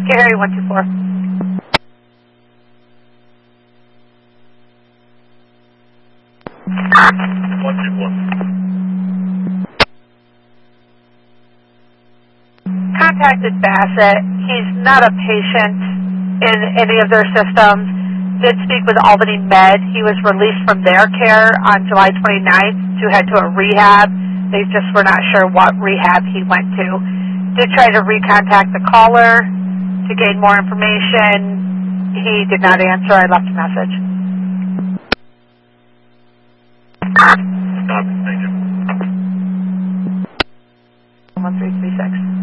Gary 124. Contacted Bassett. He's not a patient in any of their systems. Did speak with Albany Med. He was released from their care on July 29th to head to a rehab. They just were not sure what rehab he went to. Did try to recontact the caller to gain more information. He did not answer. I left a message. Thank you. 1336.